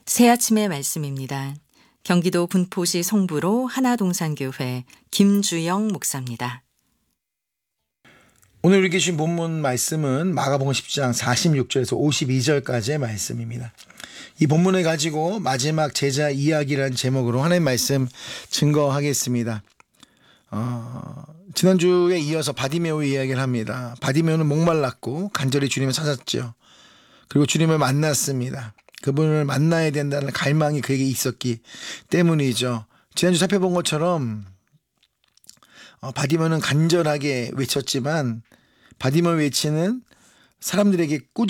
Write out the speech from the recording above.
새 아침의 말씀입니다. 경기도 군포시 송부로 하나동산교회 김주영 목사입니다. 오늘 읽으신 본문 말씀은 마가복음 10장 46절에서 52절까지의 말씀입니다. 이 본문을 가지고 마지막 제자 이야기라는 제목으로 하나님 말씀 증거하겠습니다. 지난주에 이어서 바디메오 이야기를 합니다. 바디메오는 목말랐고 간절히 주님을 찾았죠. 그리고 주님을 만났습니다. 그분을 만나야 된다는 갈망이 그에게 있었기 때문이죠. 지난주 살펴본 것처럼 바디메오는 간절하게 외쳤지만 바디메오 외치는 사람들에게